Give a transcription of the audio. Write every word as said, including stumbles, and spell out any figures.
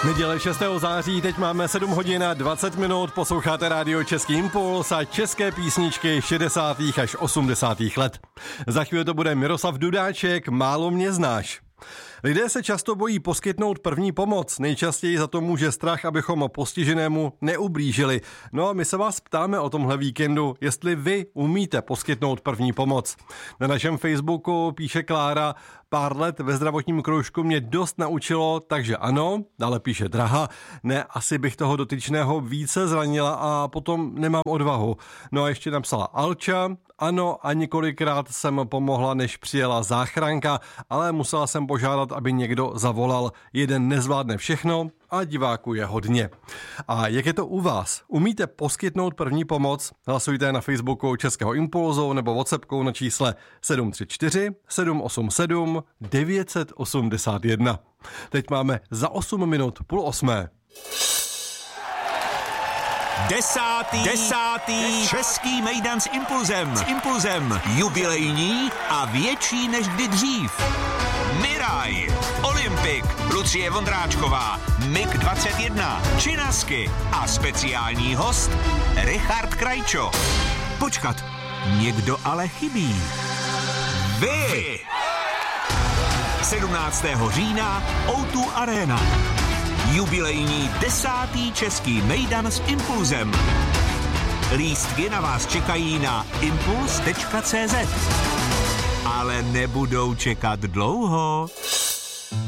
Neděle šestého září, teď máme sedm hodin a dvacet minut, posloucháte rádio Český impuls a české písničky šedesátých až osmdesátých let. Za chvíli to bude Miroslav Dudáček, Málo mě znáš. Lidé se často bojí poskytnout první pomoc, nejčastěji za to může strach, abychom postiženému neublížili. No a my se vás ptáme o tomhle víkendu, jestli vy umíte poskytnout první pomoc. Na našem Facebooku píše Klára, pár let ve zdravotním kroužku mě dost naučilo, takže ano, dále píše Draha, ne, asi bych toho dotyčného více zranila a potom nemám odvahu. No a ještě napsala Alča, ano a několikrát jsem pomohla, než přijela záchranka, ale musela jsem požádat, aby někdo zavolal. Jeden nezvládne všechno a diváků je hodně. A jak je to u vás? Umíte poskytnout první pomoc? Hlasujte na Facebooku Českého impulzu nebo WhatsAppkou na čísle sedm tři čtyři sedm osm sedm devět osm jedna. Teď máme za osm minut půl osmé. Desátý, desátý český mejdan s impulzem. S impulzem jubilejní a větší než kdy dřív. Miraj, Olympik, Lucie Vondráčková, Mig dvacet jedna, Činasky a speciální host Richard Krajčo. Počkat, někdo ale chybí. Vy! sedmnáctého října ó dva Arena. Jubilejní desátý český mejdan s impulzem. Lístky na vás čekají na impuls tečka cé zet. Ale nebudou čekat dlouho.